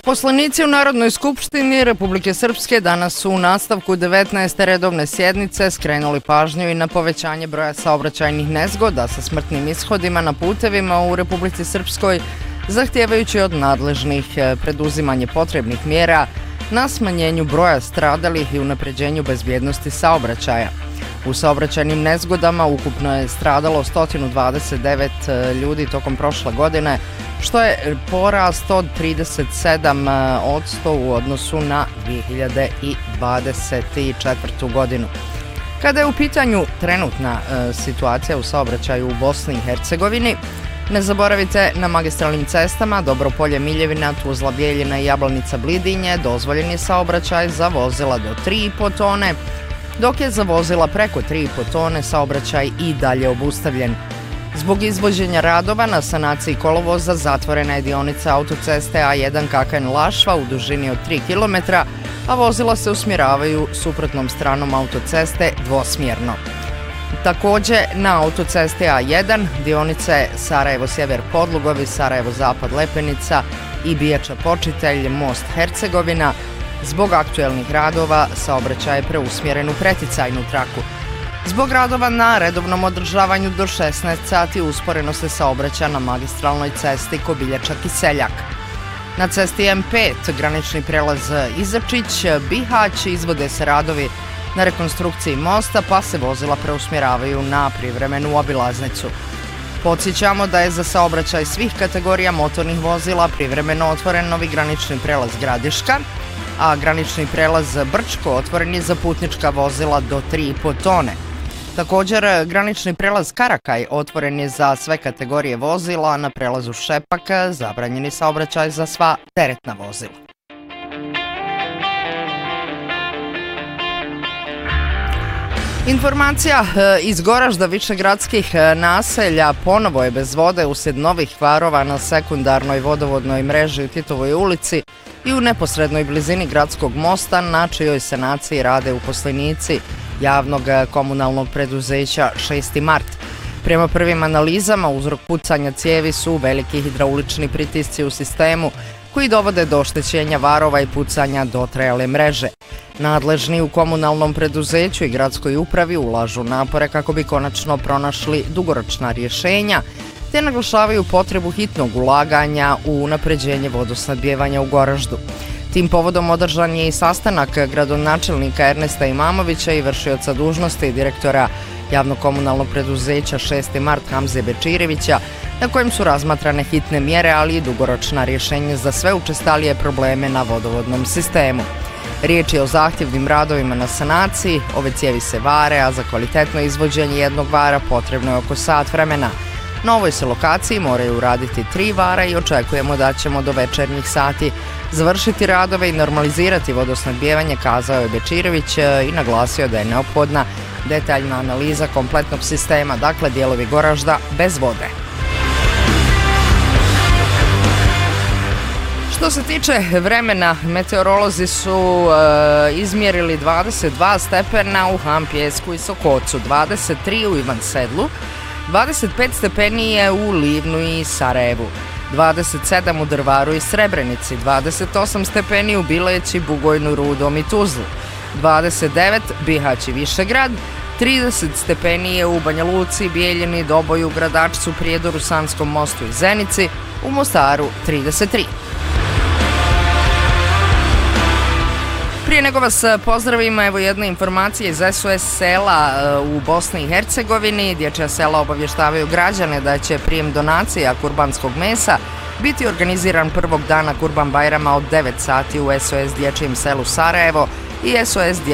Poslanici u Narodnoj skupštini Republike Srpske danas su u nastavku 19. redovne sjednice skrenuli pažnju i na povećanje broja saobraćajnih nezgoda sa smrtnim ishodima na putevima u Republici Srpskoj, zahtijevajući od nadležnih preduzimanje potrebnih mjera na smanjenju broja stradalih i unapređenju bezbjednosti saobraćaja. U saobraćajnim nezgodama ukupno je stradalo 129 ljudi tokom prošle godine, što je porast od 37% u odnosu na 2024. godinu. Kada je u pitanju trenutna situacija u saobraćaju u Bosni i Hercegovini, ne zaboravite, na magistralnim cestama Dobropolje-Miljevina, Tuzla-Bijeljina i Jablanica-Blidinje dozvoljen je saobraćaj za vozila do 3,5 tone, dok je za vozila preko 3,5 tone saobraćaj i dalje obustavljen. Zbog izvođenja radova na sanaciji kolovoza zatvorena je dionica autoceste A1 Kakanj-Lašva u dužini od 3 km, a vozila se usmjeravaju suprotnom stranom autoceste dvosmjerno. Također, na autocesti A1 dionice Sarajevo-Sjever Podlugovi, Sarajevo-Zapad Lepenica i Bijača-Počitelj, Most Hercegovina, zbog aktuelnih radova saobraćaj je preusmjeren u preticajnu traku. Zbog radova na redovnom održavanju do 16 sati usporeno se saobraća na magistralnoj cesti Kobiljača-Kiseljak. Na cesti M5 granični prelaz Izačić-Bihać izvode se radovi na rekonstrukciji mosta, pa se vozila preusmjeravaju na privremenu obilaznicu. Podsjećamo da je za saobraćaj svih kategorija motornih vozila privremeno otvoren novi granični prelaz Gradiška, a granični prelaz Brčko otvoren je za putnička vozila do 3,5 tone. Također, granični prelaz Karakaj otvoren je za sve kategorije vozila, a na prelazu Šepak zabranjeni saobraćaj za sva teretna vozila. Informacija iz Goražda višegradskih naselja ponovo je bez vode uslijed novih kvarova na sekundarnoj vodovodnoj mreži u Titovoj ulici i u neposrednoj blizini gradskog mosta, na čijoj sanaciji rade uposlenici javnog komunalnog preduzeća 6. mart. Prema prvim analizama, uzrok pucanja cijevi su veliki hidraulični pritisci u sistemu koji dovode do oštećenja varova i pucanja dotrajale mreže. Nadležni u komunalnom preduzeću i gradskoj upravi ulažu napore kako bi konačno pronašli dugoročna rješenja, te naglašavaju potrebu hitnog ulaganja u unapređenje vodosnabdijevanja u Goraždu. Tim povodom održan je i sastanak gradonačelnika Ernesta Imamovića i vršioca dužnosti direktora javnog komunalnog preduzeća 6. mart Hamze Bečirevića, na kojem su razmatrane hitne mjere, ali i dugoročna rješenja za sve učestalije probleme na vodovodnom sistemu. Riječ je o zahtjevnim radovima na sanaciji, ove cijevi se vare, a za kvalitetno izvođenje jednog vara potrebno je oko sat vremena. Na ovoj se lokaciji moraju uraditi 3 vara i očekujemo da ćemo do večernjih sati završiti radove i normalizirati vodosnabdijevanje, kazao je Bečirević i naglasio da je neophodna detaljna analiza kompletnog sistema, dakle dijelovi Goražda bez vode. Što se tiče vremena, meteorolozi su izmjerili 22 stepena u Hampijesku i Sokocu, 23 u Ivan Sedlu, 25 stepeni je u Livnu i Sarajevu, 27 u Drvaru i Srebrenici, 28 stepeni u Bileći, Bugojnu, Rudom i Tuzlu, 29 Bihać i Višegrad, 30 stepeni je u Banja Luci, Bijeljini, Doboju, Gradačcu, Prijedoru, Sanskom mostu i Zenici, u Mostaru 33. Prije nego vas pozdravim, evo jedna informacija iz SOS sela u Bosni i Hercegovini. Dječja sela obavještavaju građane da će prijem donacija kurbanskog mesa biti organiziran prvog dana Kurban Bajrama od 9 sati u SOS dječjem selu Sarajevo i SOS